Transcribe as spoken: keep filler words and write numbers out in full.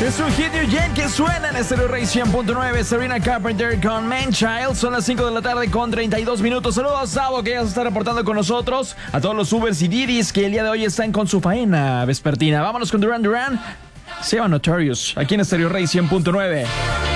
Es un hit New Gen que suena en Stereo Rey cien punto nueve. Sabrina Carpenter con Man Child. Son las cinco de la tarde con treinta y dos minutos. Saludos a Sabo, que ya se está reportando con nosotros. A todos los Ubers y Didis que el día de hoy están con su faena vespertina. Vámonos con Duran Duran. Se llama Notorious, aquí en Stereo Rey cien punto nueve.